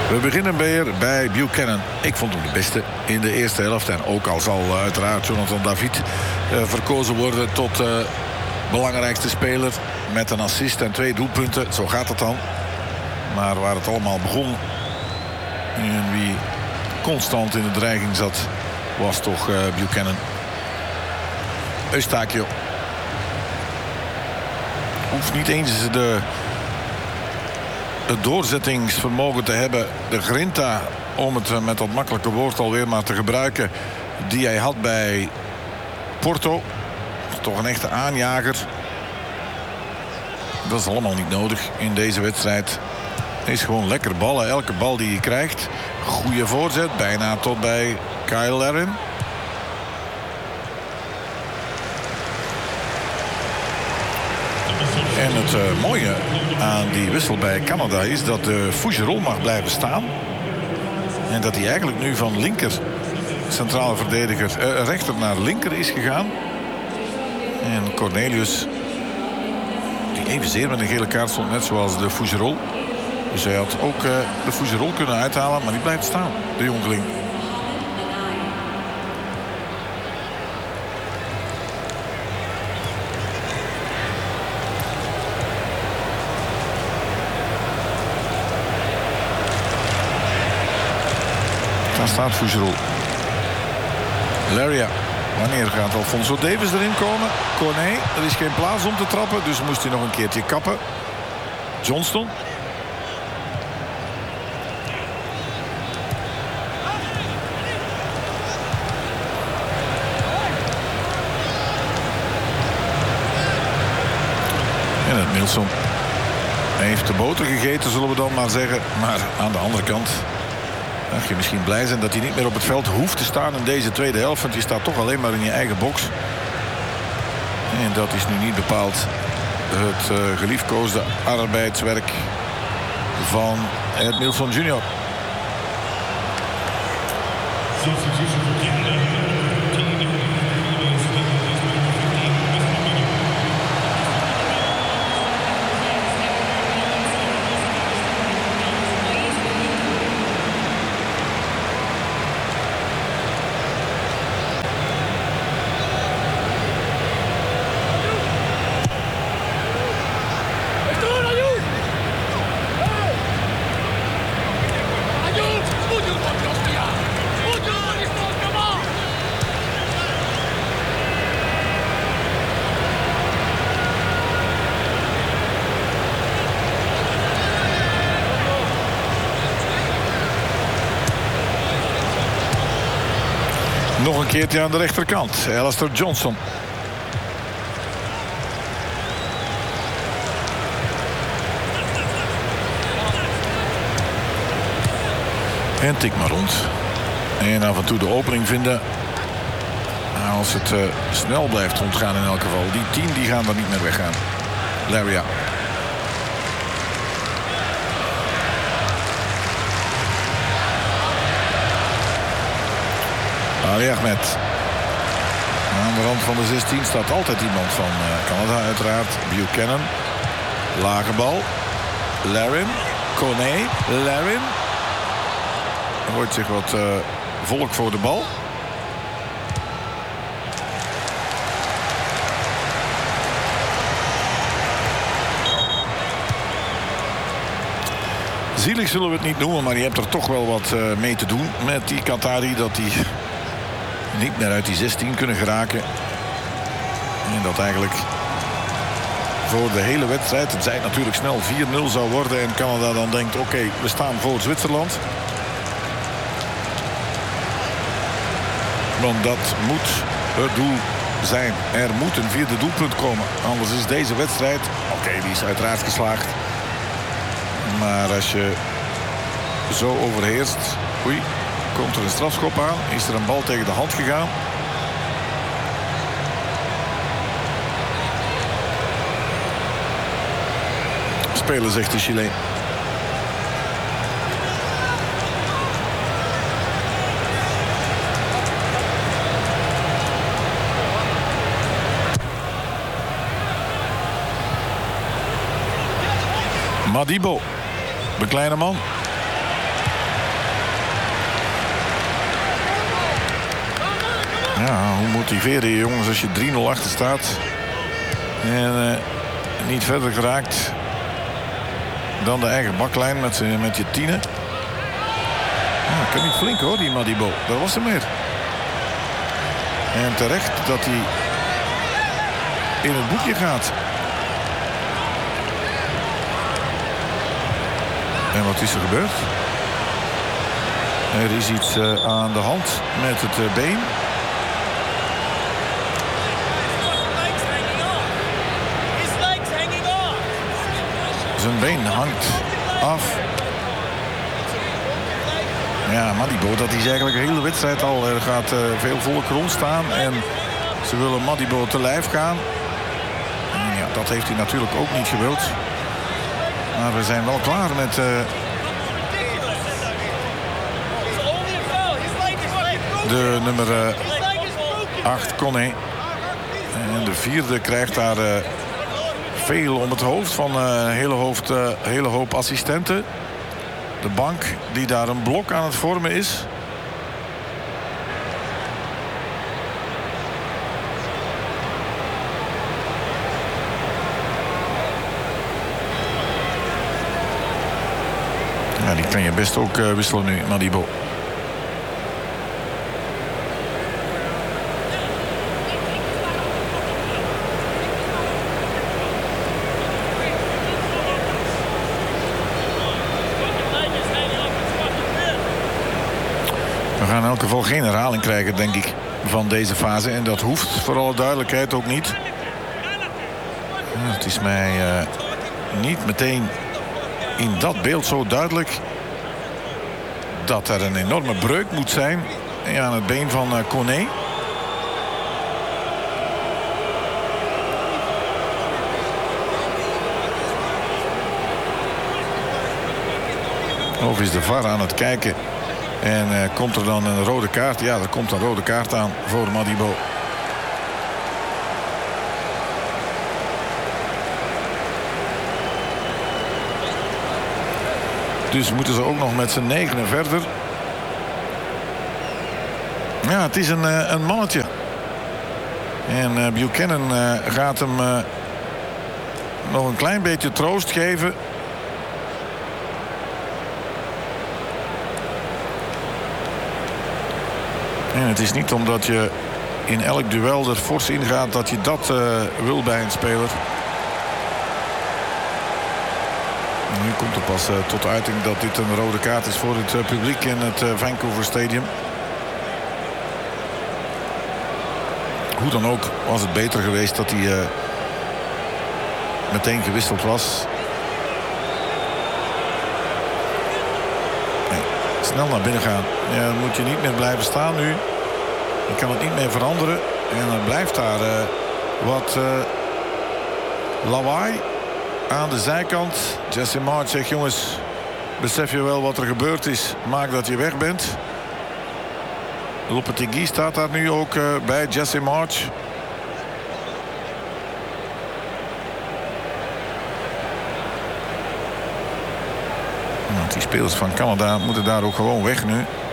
We beginnen weer bij Buchanan. Ik vond hem de beste in de eerste helft. En ook al zal uiteraard Jonathan David verkozen worden tot belangrijkste speler. Met een assist en 2 doelpunten. Zo gaat het dan. Maar waar het allemaal begon en wie constant in de dreiging zat, was toch Buchanan. Eustáquio hoeft niet eens het doorzettingsvermogen te hebben, de grinta, om het met dat makkelijke woord alweer maar te gebruiken, die hij had bij Porto. Toch een echte aanjager. Dat is allemaal niet nodig in deze wedstrijd. Het is gewoon lekker ballen. Elke bal die hij krijgt. Goede voorzet. Bijna tot bij Kyle Larin. En het mooie aan die wissel bij Canada is dat de Fougerolles mag blijven staan. En dat hij eigenlijk nu van linker centrale verdediger rechter naar linker is gegaan. En Cornelius, die evenzeer met een gele kaart stond, net zoals de Fougerolles. Dus hij had ook de Fougerolles kunnen uithalen, maar die blijft staan, de jongeling. Daar staat Fougerolles. Laria. Wanneer gaat Alfonso Davies erin komen? Cornet, er is geen plaats om te trappen, dus moest hij nog een keertje kappen. Johnston. En het Nilsson. Hij heeft de boter gegeten, zullen we dan maar zeggen. Maar aan de andere kant mag je misschien blij zijn dat hij niet meer op het veld hoeft te staan in deze tweede helft. Want je staat toch alleen maar in je eigen box. En dat is nu niet bepaald het geliefkoosde arbeidswerk van Ed Nilsson Jr. Nog een keertje aan de rechterkant. Alistair Johnston. En tik maar rond. En af en toe de opening vinden. Als het snel blijft rondgaan in elk geval. Die 10 die gaan er niet meer weggaan. Laria. Ali Ahmed. Aan de rand van de 16 staat altijd iemand van Canada uiteraard. Buchanan. Lage bal. Larin. Cornet. Larin. Er hoort zich wat volk voor de bal. Zielig zullen we het niet noemen, maar je hebt er toch wel wat mee te doen met die Qatari. Dat die niet meer uit die 16 kunnen geraken. En dat eigenlijk voor de hele wedstrijd, het zij natuurlijk snel 4-0 zou worden. En Canada dan denkt, oké, we staan voor Zwitserland. Want dat moet het doel zijn. Er moet een 4e doelpunt komen. Anders is deze wedstrijd, oké, die is uiteraard geslaagd. Maar als je zo overheerst. Oei, komt er een strafschop aan. Is er een bal tegen de hand gegaan. Spelen, zegt de Chileen. Madibo, de kleine man. Ja, hoe motiveren je jongens als je 3-0 achter staat en niet verder geraakt dan de eigen baklijn met je tienen. Ja, kan niet flink hoor, die Madibo. Daar was hem weer. En terecht dat hij in het boekje gaat. En wat is er gebeurd? Er is iets aan de hand met het been. Zijn been hangt af. Ja, Madibo, dat is eigenlijk de hele wedstrijd al. Er gaat veel volk rondstaan en ze willen Madibo te lijf gaan. En ja, dat heeft hij natuurlijk ook niet gewild. Maar we zijn wel klaar met de nummer 8, Koné. En de vierde krijgt daar veel om het hoofd van een hele hoop assistenten. De bank die daar een blok aan het vormen is. Ja, die kan je best ook wisselen nu, Madibo. We gaan in elk geval geen herhaling krijgen, denk ik, van deze fase. En dat hoeft voor alle duidelijkheid ook niet. Ja, het is mij niet meteen in dat beeld zo duidelijk dat er een enorme breuk moet zijn aan het been van Koné. Of is de VAR aan het kijken en komt er dan een rode kaart? Ja, er komt een rode kaart aan voor Madibo. Dus moeten ze ook nog met z'n 9 verder. Ja, het is een mannetje. En Buchanan gaat hem nog een klein beetje troost geven. En het is niet omdat je in elk duel er fors ingaat dat je dat wil bij een speler. Nu komt er pas tot uiting dat dit een rode kaart is voor het publiek in het Vancouver Stadium. Hoe dan ook was het beter geweest dat hij meteen gewisseld was. Nee, snel naar binnen gaan. Ja, dan moet je niet meer blijven staan nu. Je kan het niet meer veranderen. En dan blijft daar wat lawaai aan de zijkant. Jesse March zegt: jongens, besef je wel wat er gebeurd is? Maak dat je weg bent. Lopetegui staat daar nu ook bij Jesse March. Nou, die spelers van Canada moeten daar ook gewoon weg nu.